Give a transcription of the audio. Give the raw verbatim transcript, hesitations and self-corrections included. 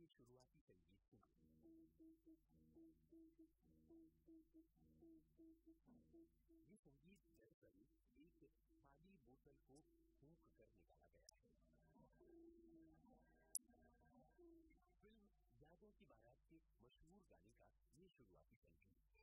शुरुआती संगीत सुनो। ये संगीत दरअसल एक खाली बोतल को फूंक कर निकाला गया है। फिल्म यादों की बारात के मशहूर गाने का ये शुरुआती संगीत